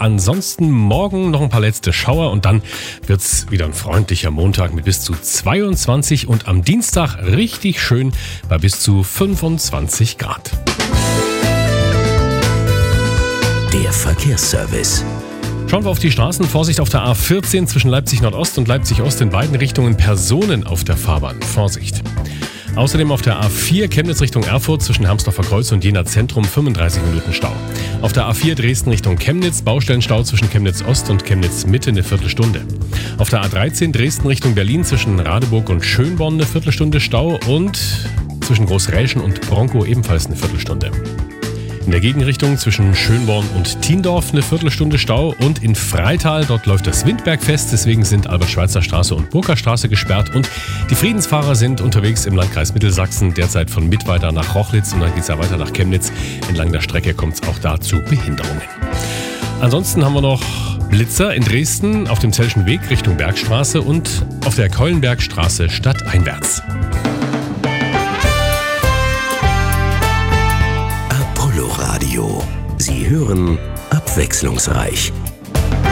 Ansonsten morgen noch ein paar letzte Schauer und dann wird's wieder ein freundlicher Montag mit bis zu 22 und am Dienstag richtig schön bei bis zu 25 Grad. Der Verkehrsservice. Schauen wir auf die Straßen. Vorsicht auf der A14 zwischen Leipzig Nordost und Leipzig Ost in beiden Richtungen Personen auf der Fahrbahn. Vorsicht. Außerdem auf der A4 Chemnitz Richtung Erfurt zwischen Hermsdorfer Kreuz und Jena Zentrum 35 Minuten Stau. Auf der A4 Dresden Richtung Chemnitz Baustellenstau zwischen Chemnitz Ost und Chemnitz Mitte eine Viertelstunde. Auf der A13 Dresden Richtung Berlin zwischen Radeburg und Schönborn eine Viertelstunde Stau und zwischen Großräschen und Bronkow ebenfalls eine Viertelstunde. In der Gegenrichtung zwischen Schönborn und Thiendorf eine Viertelstunde Stau und in Freital, dort läuft das Windbergfest, deswegen sind Albert-Schweitzer-Straße und Burgerstraße gesperrt und die Friedensfahrer sind unterwegs im Landkreis Mittelsachsen, derzeit von Mittweida nach Rochlitz und dann geht es ja weiter nach Chemnitz. Entlang der Strecke kommt es auch da zu Behinderungen. Ansonsten haben wir noch Blitzer in Dresden auf dem Zellschen Weg Richtung Bergstraße und auf der Keulenbergstraße stadteinwärts. Radio. Sie hören abwechslungsreich.